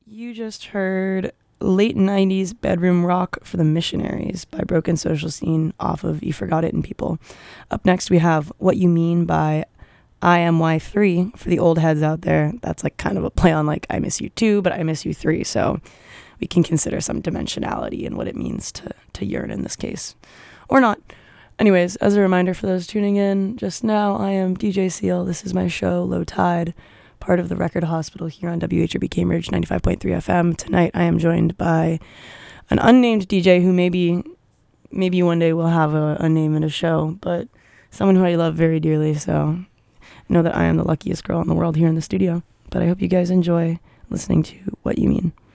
You just heard late 90s bedroom rock for the Missionaries by Broken Social Scene off of You Forgot It in People. Up next, we have What You Mean by IMY3 for the old heads out there. That's like kind of a play on like I Miss You 2, but I Miss You 3. So we can consider some dimensionality in what it means to yearn in this case. Or not. Anyways, as a reminder for those tuning in just now, I am DJ Seal. This is my show, Low Tide, part of the Record Hospital here on WHRB Cambridge 95.3 FM. Tonight I am joined by an unnamed DJ who maybe one day will have a name in a show, but someone who I love very dearly, so I know that I am the luckiest girl in the world here in the studio. But I hope you guys enjoy listening to What You Mean.